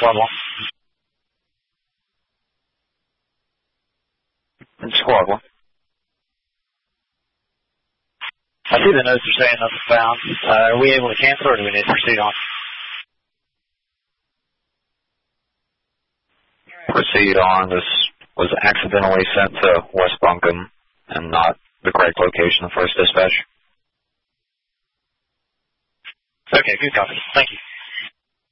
Squad 1. Squad 1. I see the notes are saying nothing found. Are we able to cancel or do we need to proceed on? Proceed on. This was accidentally sent to West Buncombe and not the correct location of first dispatch. Okay, good copy. Thank you.